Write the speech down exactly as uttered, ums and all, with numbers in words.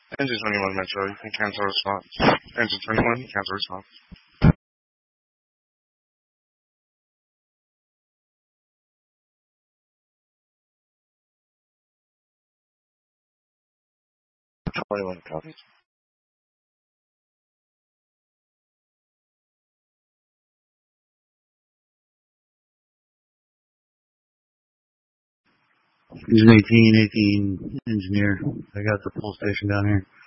Engine twenty-one Metro, you can cancel response. Engine twenty-one, cancel response. twenty-one copies. Engine eighteen, eighteen engineer. I got the full station down here.